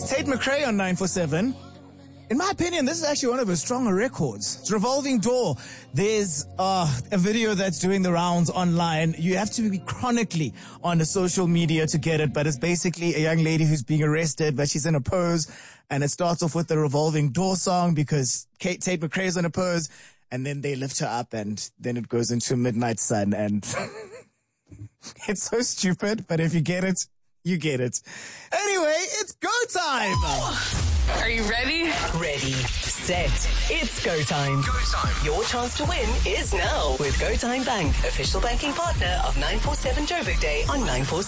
Tate McRae on 947. In my opinion, this is actually one of her stronger records. It's Revolving Door. There's a video that's doing the rounds online. You have to be chronically on the social media to get it, but it's basically a young lady who's being arrested, but she's in a pose, and it starts off with the Revolving Door song because Tate McRae's in a pose, and then they lift her up, and then it goes into Midnight Sun, and it's so stupid, but if you get it, you get it. Anyway, it's go time! Are you ready? Ready, set, it's go time. Go time. Your chance to win is now with Go Time Bank, official banking partner of 947 Joburg Day on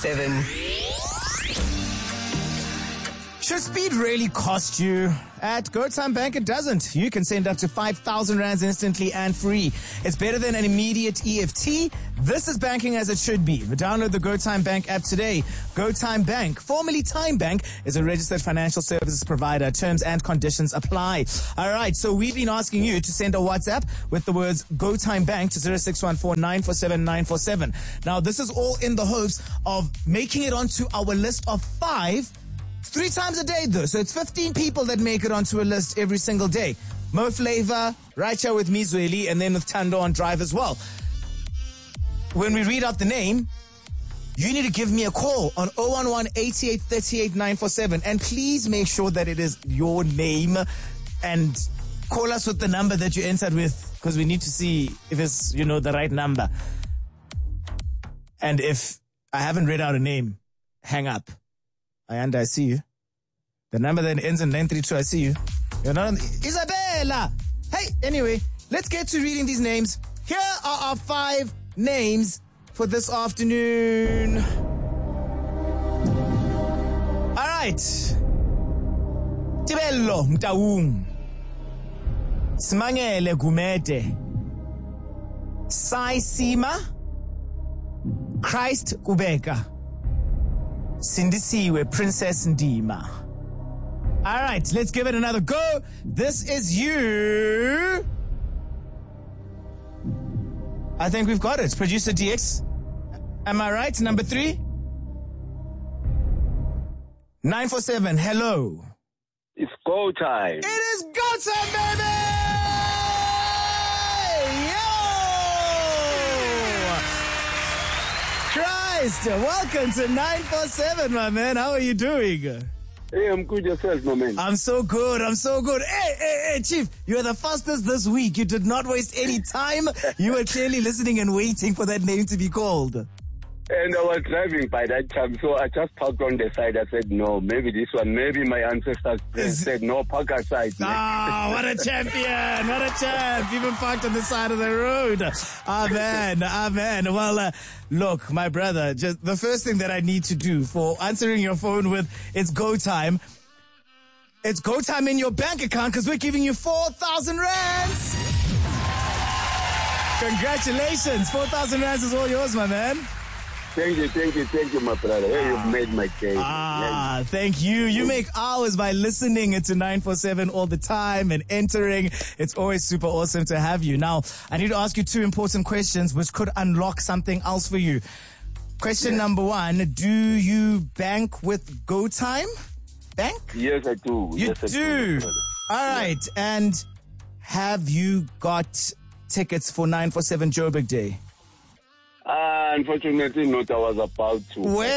947. Should speed really cost you? At Go Time Bank, it doesn't. You can send up to 5,000 rands instantly and free. It's better than an immediate EFT. This is banking as it should be. Download the Go Time Bank app today. Go Time Bank, formerly Time Bank, is a registered financial services provider. Terms and conditions apply. All right, so we've been asking you to send a WhatsApp with the words Go Time Bank to 0614-947-947. Now, this is all in the hopes of making it onto our list of 5 3 times a day, though. So it's 15 people that make it onto a list every single day. Mo Flavor, Raicha with Mizweli, and then with Tando on Drive as well. When we read out the name, you need to give me a call on 011-8838-947. And please make sure that it is your name and call us with the number that you entered with, because we need to see if it's, the right number. And if I haven't read out a name, hang up. And I see you. The number that ends in 932, I see you. You're not on Isabella! Hey, anyway, let's get to reading these names. Here are our 5 names for this afternoon. All right. Tibello Mtaung. Smangele Gumete. Sai Sima. Christ Kubeka. Sindisiwe, Princess Ndima. All right, let's give it another go. This is you. I think we've got it. Producer DX. Am I right? Number 3? 947, hello. It's go time. It is go time, baby! Welcome to 947, my man. How are you doing? Hey, I'm good yourself, my man. I'm so good. Hey, Chief, you're the fastest this week. You did not waste any time. You were clearly listening and waiting for that name to be called. And I was driving by that time, so I just parked on the side. I said, no, maybe this one, maybe my ancestors said, no, park outside. Ah, what a champion. What a champ. Even parked on the side of the road. Amen. Well, look, my brother, just the first thing that I need to do for answering your phone with it's go time. It's go time in your bank account because we're giving you 4,000 rands. Congratulations. 4,000 rands is all yours, my man. Thank you, my brother. Hey, you've made my day. Thank you. You make ours by listening to 947 all the time and entering. It's always super awesome to have you. Now, I need to ask you 2 important questions which could unlock something else for you. Question number 1, do you bank with Go Time Bank? Yes, I do. You do? All right. And have you got tickets for 947 Joburg Day? Unfortunately not. I was about to.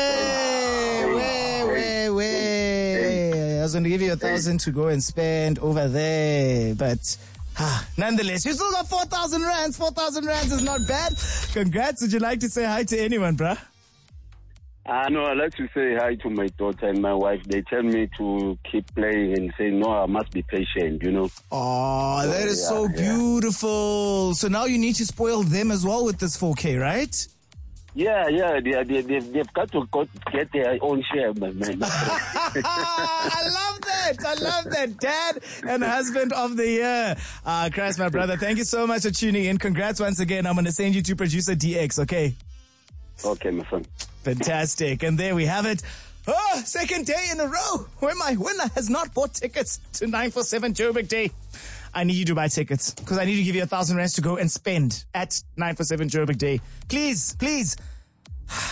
Wait. I was going to give you 1,000 to go and spend over there, but nonetheless, you still got 4,000 rands. 4,000 rands is not bad. Congrats. Would you like to say hi to anyone, bruh? No, I'd like to say hi to my daughter and my wife. They tell me to keep playing and say, no, I must be patient, Oh, that is so beautiful. So now you need to spoil them as well with this 4K, right? Yeah, they've got to get their own share, my man. I love that. Dad and husband of the year. Christ, my brother, thank you so much for tuning in. Congrats once again. I'm going to send you to producer DX, okay? Okay, my friend. Fantastic. And there we have it. Second day in a row where my winner has not bought tickets to 947 Joburg Day. I need you to buy tickets because I need to give you 1,000 rands to go and spend at 947 Joburg Day. Please.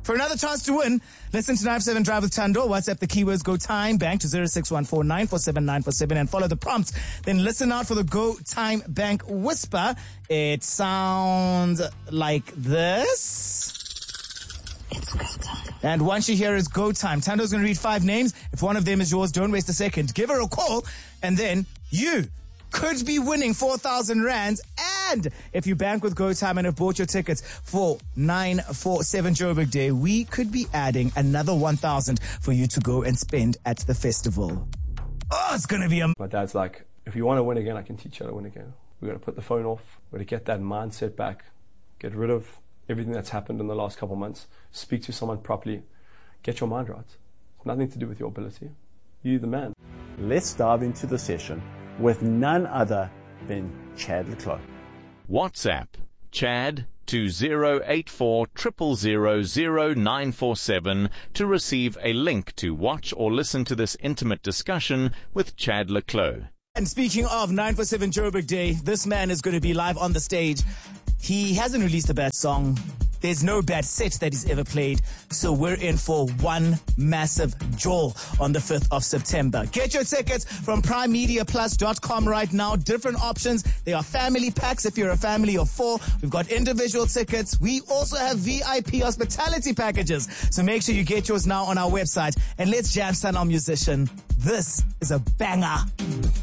For another chance to win, listen to 947 Drive with Tando. WhatsApp the keywords Go Time Bank to 0614-947-947 and follow the prompts. Then listen out for the Go Time Bank whisper. It sounds like this. It's go time. And once you hear it's go time, Tando's going to read 5 names. If one of them is yours, don't waste a second. Give her a call, and then you could be winning 4,000 rands. And if you bank with Go Time and have bought your tickets for 947 Joburg Day, we could be adding another 1,000 for you to go and spend at the festival. Oh, it's going to be My dad's like, if you want to win again, I can teach you how to win again. We're going to put the phone off. We're going to get that mindset back. Get rid of everything that's happened in the last couple of months. Speak to someone properly. Get your mind right. It's nothing to do with your ability. You're the man. Let's dive into the session with none other than Chad le Clos. WhatsApp Chad to 084 000 947 to receive a link to watch or listen to this intimate discussion with Chad le Clos. And speaking of 947 Joburg Day, this man is going to be live on the stage. He hasn't released a bad song. There's no bad set that he's ever played. So we're in for one massive jaw on the 5th of September. Get your tickets from primemediaplus.com right now. Different options. They are family packs if you're a family of 4. We've got individual tickets. We also have VIP hospitality packages. So make sure you get yours now on our website. And let's jam stand our musician. This is a banger.